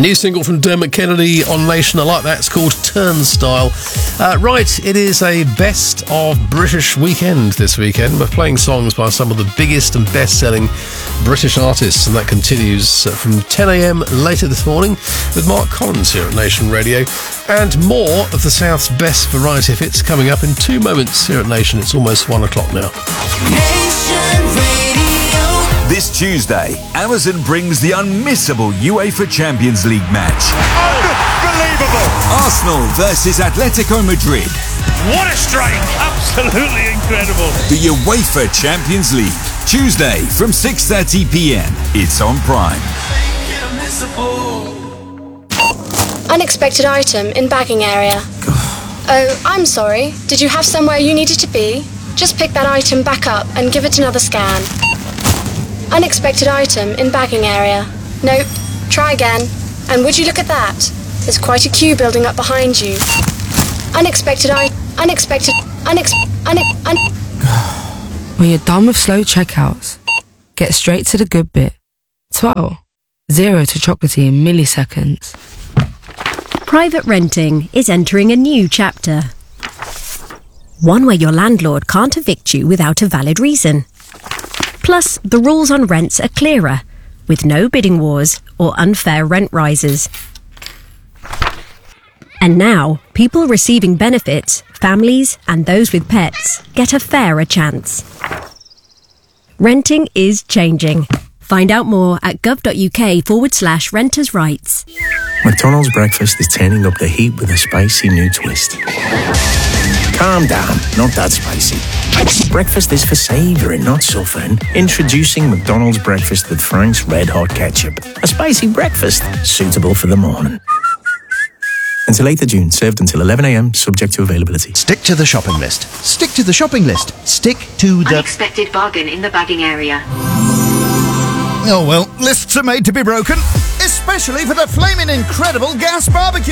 New single from Dermot Kennedy on Nation. I like that. It's called Turnstile. Right, it is a best of British weekend this weekend. We're playing songs by some of the biggest and best-selling British artists, and that continues from 10 a.m. later this morning with Mark Collins here at Nation Radio. And more of the South's best variety hits coming up in 2 moments here at Nation. It's almost 1 o'clock now. Nation Radio. This Tuesday, Amazon brings the unmissable UEFA Champions League match. Unbelievable! Arsenal versus Atletico Madrid. What a strike! Absolutely incredible. The UEFA Champions League. Tuesday from 6:30 p.m. It's on Prime. Unexpected item in bagging area. Oh, I'm sorry. Did you have somewhere you needed to be? Just pick that item back up and give it another scan. Unexpected item in bagging area. Nope. Try again. And would you look at that? There's quite a queue building up behind you. When you're done with slow checkouts, get straight to the good bit. 12. 0 to chocolatey in milliseconds. Private renting is entering a new chapter. One where your landlord can't evict you without a valid reason. Plus, the rules on rents are clearer, with no bidding wars or unfair rent rises. And now, people receiving benefits, families and those with pets get a fairer chance. Renting is changing. Find out more at gov.uk/renters' rights. McDonald's breakfast is turning up the heat with a spicy new twist. Calm down, not that spicy. Breakfast is for savouring, not suffering. Introducing McDonald's breakfast with Frank's Red Hot Ketchup. A spicy breakfast suitable for the morning. Until 8th of June, served until 11 a.m, subject to availability. Stick to the shopping list. Stick to the shopping list. Stick to the... Unexpected bargain in the bagging area. Oh well, lists are made to be broken. Especially for the flaming incredible gas barbecue.